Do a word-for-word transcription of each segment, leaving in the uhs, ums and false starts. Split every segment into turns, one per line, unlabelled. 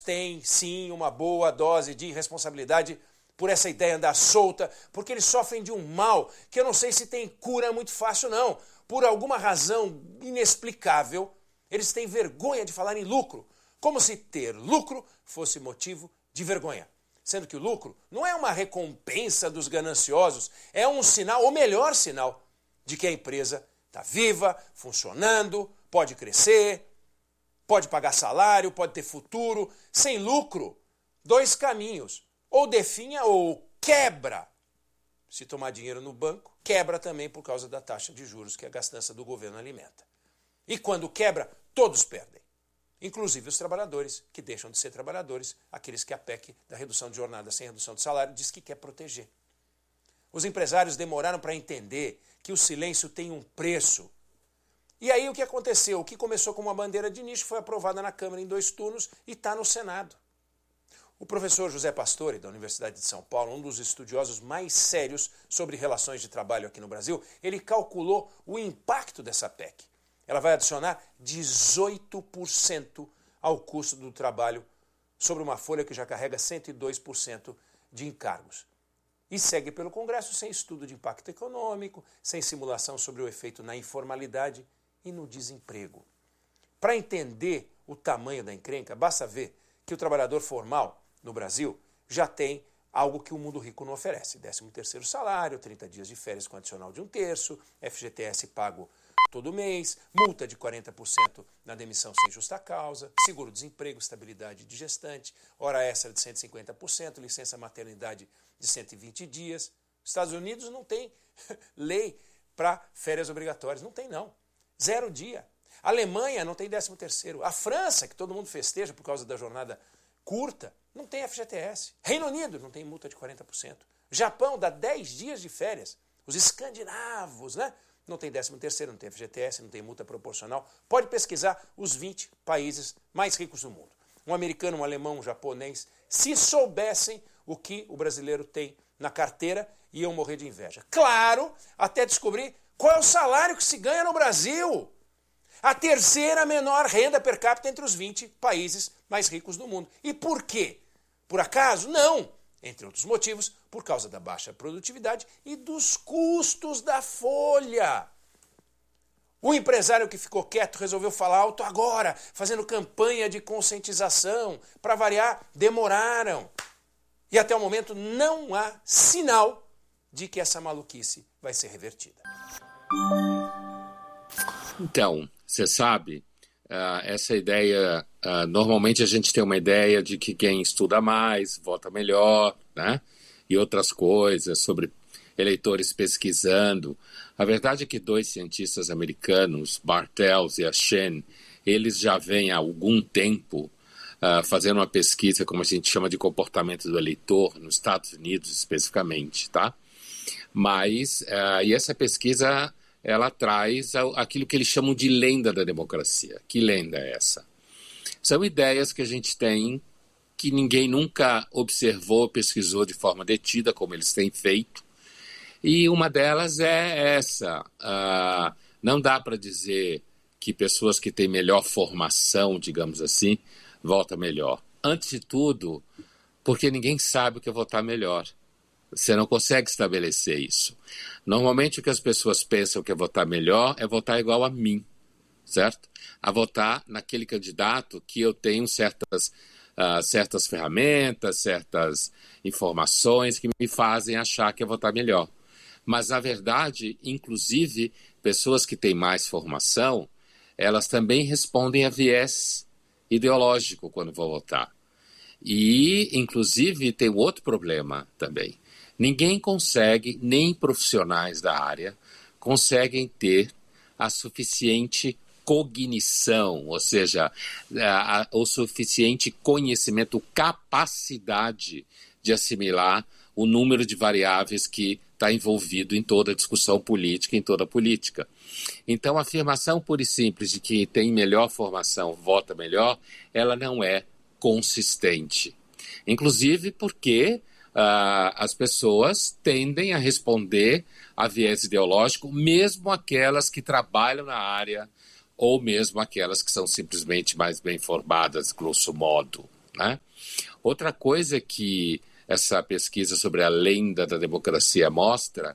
têm, sim, uma boa dose de irresponsabilidade por essa ideia andar solta, porque eles sofrem de um mal que eu não sei se tem cura muito fácil, não. Por alguma razão inexplicável, eles têm vergonha de falar em lucro, como se ter lucro fosse motivo de vergonha. Sendo que o lucro não é uma recompensa dos gananciosos, é um sinal, o melhor sinal, de que a empresa está viva, funcionando, pode crescer, pode pagar salário, pode ter futuro. Sem lucro, dois caminhos. Ou definha ou quebra. Se tomar dinheiro no banco, quebra também por causa da taxa de juros que a gastança do governo alimenta. E quando quebra, todos perdem. Inclusive os trabalhadores, que deixam de ser trabalhadores, aqueles que a P E C da redução de jornada sem redução de salário diz que quer proteger. Os empresários demoraram para entender que o silêncio tem um preço. E aí o que aconteceu? O que começou como uma bandeira de nicho foi aprovada na Câmara em dois turnos e está no Senado. O professor José Pastore, da Universidade de São Paulo, um dos estudiosos mais sérios sobre relações de trabalho aqui no Brasil, ele calculou o impacto dessa P E C. Ela vai adicionar dezoito por cento ao custo do trabalho sobre uma folha que já carrega cento e dois por cento de encargos. E segue pelo Congresso sem estudo de impacto econômico, sem simulação sobre o efeito na informalidade e no desemprego. Para entender o tamanho da encrenca, basta ver que o trabalhador formal no Brasil já tem algo que o mundo rico não oferece. décimo terceiro salário, trinta dias de férias com adicional de um terço, F G T S pago todo mês, multa de quarenta por cento na demissão sem justa causa, seguro-desemprego, estabilidade de gestante, hora extra de cento e cinquenta por cento, licença maternidade de cento e vinte dias. Os Estados Unidos não tem lei para férias obrigatórias. Não tem, não. Zero dia. A Alemanha não tem décimo terceiro. A França, que todo mundo festeja por causa da jornada curta, não tem F G T S. Reino Unido não tem multa de quarenta por cento. Japão dá dez dias de férias. Os escandinavos, né? Não tem décimo terceiro, não tem F G T S, não tem multa proporcional. Pode pesquisar os vinte países mais ricos do mundo. Um americano, um alemão, um japonês, se soubessem o que o brasileiro tem na carteira, iam morrer de inveja. Claro, até descobrir qual é o salário que se ganha no Brasil. A terceira menor renda per capita entre os vinte países mais ricos do mundo. E por quê? Por acaso? Não. Entre outros motivos, por causa da baixa produtividade e dos custos da folha. O empresário que ficou quieto resolveu falar alto agora, fazendo campanha de conscientização. Para variar, demoraram. E até o momento não há sinal de que essa maluquice vai ser revertida.
Então, você sabe, uh, essa ideia, uh, normalmente a gente tem uma ideia de que quem estuda mais vota melhor, né? E outras coisas sobre eleitores pesquisando. A verdade é que dois cientistas americanos, Bartels e Shen, eles já vêm há algum tempo uh, fazendo uma pesquisa, como a gente chama de comportamento do eleitor, nos Estados Unidos especificamente, tá? Mas, uh, e essa pesquisa, ela traz aquilo que eles chamam de lenda da democracia. Que lenda é essa? São ideias que a gente tem que ninguém nunca observou, pesquisou de forma detida, como eles têm feito. E uma delas é essa. Uh, não dá para dizer que pessoas que têm melhor formação, digamos assim, votam melhor. Antes de tudo, porque ninguém sabe o que é votar melhor. Você não consegue estabelecer isso. Normalmente o que as pessoas pensam que é votar melhor é votar igual a mim, certo? A votar naquele candidato que eu tenho certas, uh, certas ferramentas, certas informações que me fazem achar que é votar melhor. Mas, na verdade, inclusive, pessoas que têm mais formação, elas também respondem a viés ideológico quando vão votar. E, inclusive, tem outro problema também. Ninguém consegue, nem profissionais da área, conseguem ter a suficiente cognição, ou seja, a, a, o suficiente conhecimento, capacidade de assimilar o número de variáveis que está envolvido em toda a discussão política, em toda a política. Então, a afirmação pura e simples de que tem melhor formação, vota melhor, ela não é consistente. Inclusive porque Uh, as pessoas tendem a responder a viés ideológico, mesmo aquelas que trabalham na área ou mesmo aquelas que são simplesmente mais bem formadas, grosso modo, né? Outra coisa que essa pesquisa sobre a lenda da democracia mostra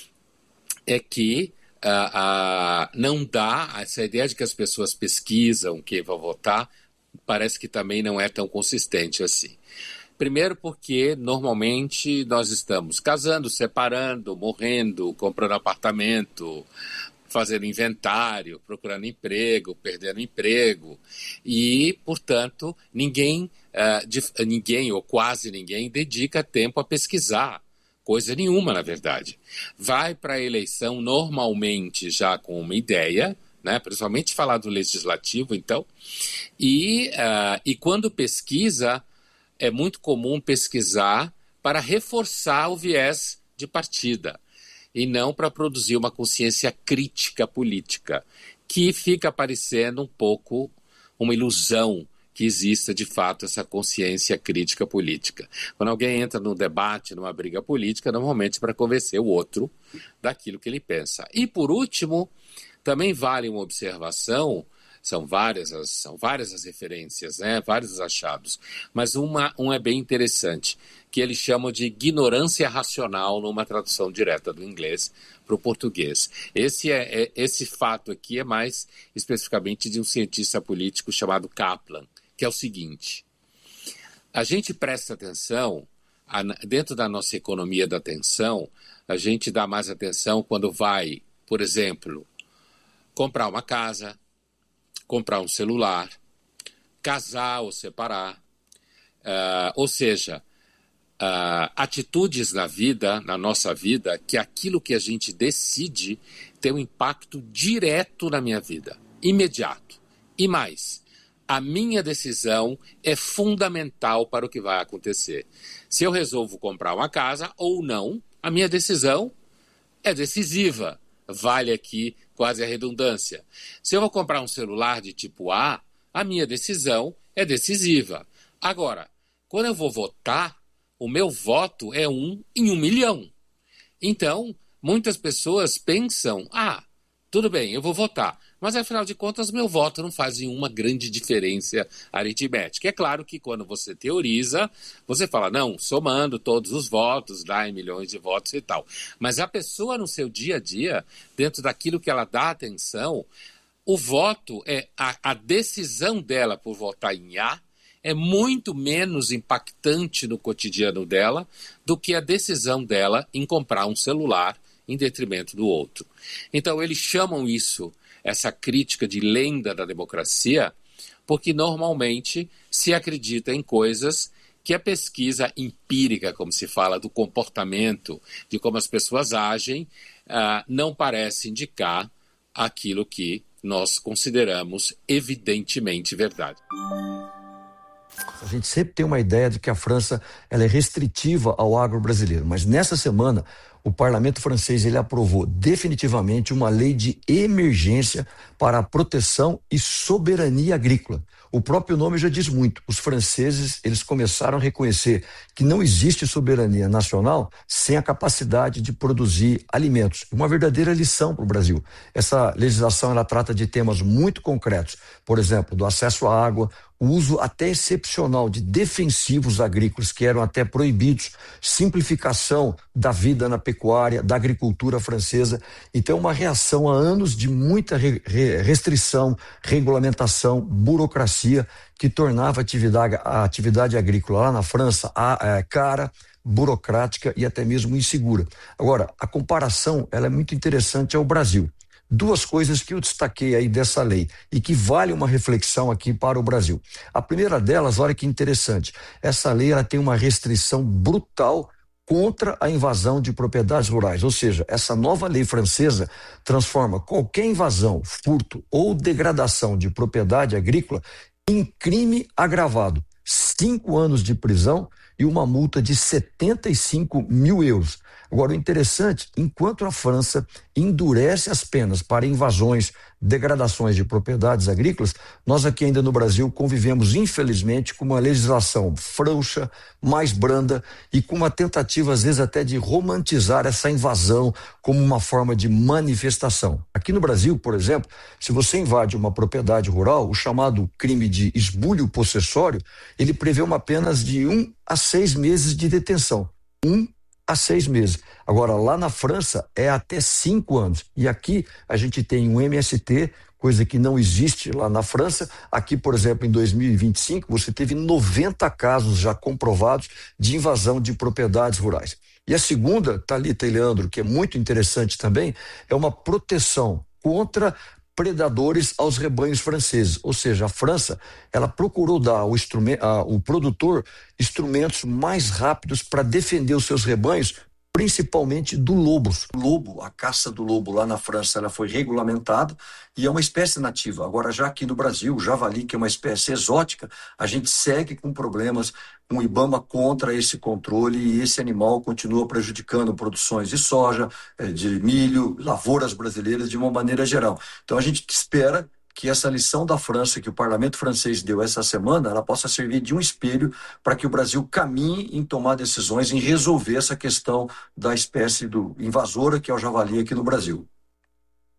é que uh, uh, não dá, essa ideia de que as pessoas pesquisam quem vai votar, parece que também não é tão consistente assim. Primeiro porque, normalmente, nós estamos casando, separando, morrendo, comprando apartamento, fazendo inventário, procurando emprego, perdendo emprego. E, portanto, ninguém, uh, de, ninguém ou quase ninguém dedica tempo a pesquisar. Coisa nenhuma, na verdade. Vai para a eleição normalmente já com uma ideia, né, principalmente falar do legislativo, então, e, uh, e quando pesquisa, é muito comum pesquisar para reforçar o viés de partida e não para produzir uma consciência crítica política, que fica parecendo um pouco uma ilusão que exista de fato essa consciência crítica política. Quando alguém entra num debate, numa briga política, normalmente para convencer o outro daquilo que ele pensa. E por último, também vale uma observação. São várias as, são várias as referências, né? Vários os achados, mas uma, um é bem interessante, que eles chamam de ignorância racional numa tradução direta do inglês para o português. Esse, é, é, esse fato aqui é mais especificamente de um cientista político chamado Kaplan, que é o seguinte: a gente presta atenção, a, dentro da nossa economia da atenção, a gente dá mais atenção quando vai, por exemplo, comprar uma casa, comprar um celular, casar ou separar, uh, ou seja, uh, atitudes na vida, na nossa vida, que aquilo que a gente decide tem um impacto direto na minha vida, imediato. E mais, a minha decisão é fundamental para o que vai acontecer. Se eu resolvo comprar uma casa ou não, a minha decisão é decisiva. Vale aqui quase a redundância. Se eu vou comprar um celular de tipo A, a minha decisão é decisiva. Agora, quando eu vou votar, o meu voto é um em um milhão. Então, muitas pessoas pensam, ah, tudo bem, eu vou votar, mas afinal de contas meu voto não faz nenhuma grande diferença aritmética. É claro que quando você teoriza, você fala, não, somando todos os votos, dá em milhões de votos e tal. Mas a pessoa no seu dia a dia, dentro daquilo que ela dá atenção, o voto, é a, a decisão dela por votar em A é muito menos impactante no cotidiano dela do que a decisão dela em comprar um celular em detrimento do outro. Então eles chamam isso, essa crítica de lenda da democracia, porque normalmente se acredita em coisas que a pesquisa empírica, como se fala, do comportamento, de como as pessoas agem, uh, não parece indicar aquilo que nós consideramos evidentemente verdade.
A gente sempre tem uma ideia de que a França ela é restritiva ao agro brasileiro, mas nessa semana o parlamento francês ele aprovou definitivamente uma lei de emergência para a proteção e soberania agrícola. O próprio nome já diz muito. Os franceses eles começaram a reconhecer que não existe soberania nacional sem a capacidade de produzir alimentos. Uma verdadeira lição para o Brasil. Essa legislação ela trata de temas muito concretos, por exemplo, do acesso à água, o uso até excepcional de defensivos agrícolas que eram até proibidos, simplificação da vida na pecuária, da agricultura francesa. Então, uma reação a anos de muita re- re- restrição, regulamentação, burocracia, que tornava a atividade, a atividade agrícola lá na França a, a, cara, burocrática e até mesmo insegura. Agora, a comparação ela é muito interessante ao Brasil. Duas coisas que eu destaquei aí dessa lei e que vale uma reflexão aqui para o Brasil. A primeira delas, olha que interessante, essa lei ela tem uma restrição brutal contra a invasão de propriedades rurais, ou seja, essa nova lei francesa transforma qualquer invasão, furto ou degradação de propriedade agrícola em crime agravado, cinco anos de prisão e uma multa de setenta e cinco mil euros. Agora, o interessante, enquanto a França endurece as penas para invasões, degradações de propriedades agrícolas, nós aqui ainda no Brasil convivemos, infelizmente, com uma legislação frouxa, mais branda e com uma tentativa, às vezes, até de romantizar essa invasão como uma forma de manifestação. Aqui no Brasil, por exemplo, se você invade uma propriedade rural, o chamado crime de esbulho possessório, ele prevê uma pena de um a seis meses de detenção. Um a seis meses. Agora, lá na França, é até cinco anos. E aqui a gente tem um M S T, coisa que não existe lá na França. Aqui, por exemplo, em dois mil e vinte e cinco, você teve noventa casos já comprovados de invasão de propriedades rurais. E a segunda, Thalita e Leandro, que é muito interessante também, é uma proteção contra predadores aos rebanhos franceses, ou seja, a França, ela procurou dar ao, instrumento, ao produtor instrumentos mais rápidos para defender os seus rebanhos, principalmente do lobo. O lobo, a caça do lobo lá na França, ela foi regulamentada e é uma espécie nativa. Agora, já aqui no Brasil, o javali, que é uma espécie exótica, a gente segue com problemas com o IBAMA contra esse controle e esse animal continua prejudicando produções de soja, de milho, lavouras brasileiras de uma maneira geral. Então, a gente espera que essa lição da França que o parlamento francês deu essa semana, ela possa servir de um espelho para que o Brasil caminhe em tomar decisões, em resolver essa questão da espécie do invasora que é o javali aqui no Brasil.